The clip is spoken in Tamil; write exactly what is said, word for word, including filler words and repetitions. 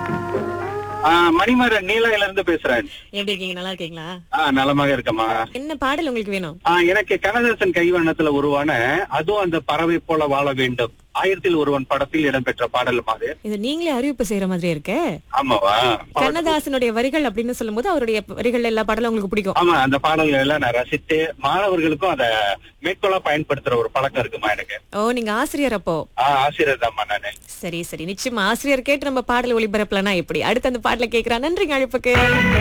ஆஹ் மணிமாறன் நீலாயில இருந்து பேசுறேன். எப்படி இருக்கீங்க? நல்லா இருக்கீங்களா? ஆஹ் நலமாக இருக்கமா. என்ன பாடல் உங்களுக்கு வேணும்? ஆஹ் எனக்கு கண்ணதாசன் கைவண்ணத்துல உருவான அதுவும் அந்த பறவை போல வாழ வேண்டும் ஆயிரத்தில் ஒருவன் படத்தில் இடம்பெற்ற பாடல் அது. இது நீங்களே அறிவிப்பு செய்யற மாதிரி இருக்கே. ஆமாவா? கண்ணதாசனுடைய வரிகள் அப்படின்னு சொல்லும்போது அவருடைய வரிகள் எல்லா பாடலும் உங்களுக்கு பிடிக்கும்? ஆமா, அந்த பாடல்கள் எல்லாம் நான் ரசித்து மாணவர்களுக்கும் அத மேற்கோளா பயன்படுத்துற ஒரு பழக்கம் இருக்குமா எனக்கு. ஓ, நீங்க ஆசிரியர் அப்போ? ஆஹ் ஆசிரியர் தான்மா நானு. சரி சரி, நிச்சயமா ஆசிரியர் கேட்டு நம்ம பாடல் ஒளிபரப்பலனா எப்படி? அடுத்து அந்த பாடல கேக்குறா. நன்றிங்க அழைப்புக்கு.